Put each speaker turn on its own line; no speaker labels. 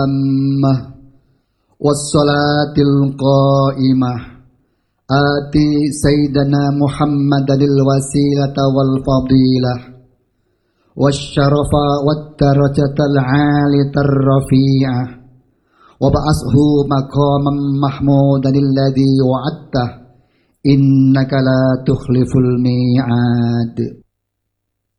التامة والصلاة القائمة آتي سيدنا محمد الوسيلة والفضيلة والشرف والدرجة العالية الرفيعة وابعثه مقاما محمودا الذي وعدته إنك لا تخلف الميعاد.